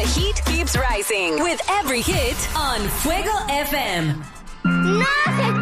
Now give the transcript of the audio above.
The heat keeps rising with every hit on Fuego FM. ¡No se